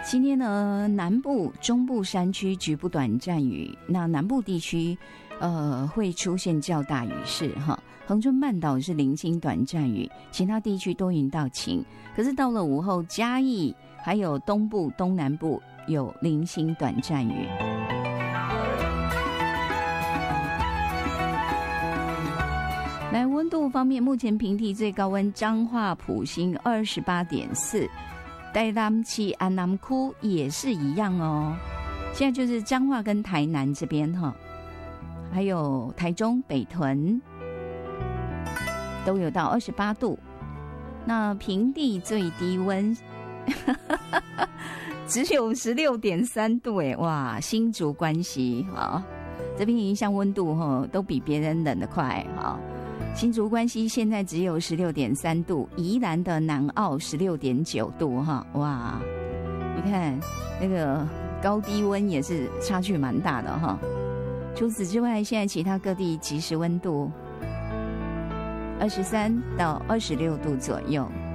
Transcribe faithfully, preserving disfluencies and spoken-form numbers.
今天呢，南部、中部山区局部短暂雨，那南部地区呃会出现较大雨势哈。恒春半岛是零星短暂雨，其他地区多云到晴。可是到了午后，嘉义还有东部、东南部有零星短暂雨。来，温度方面，目前平地最高温彰化埔心二十八点四。台南市安南区也是一样哦，现在就是彰化跟台南这边哈，还有台中北屯都有到二十八度。那平地最低温只有十六点三度哎，哇！新竹关系哈，这边影响温度哈都比别人冷得快哈。新竹关西现在只有十六点三度，宜兰的南澳十六点九度哈，哇！你看那个高低温也是差距蛮大的哈。除此之外，现在其他各地即时温度二十三到二十六度左右。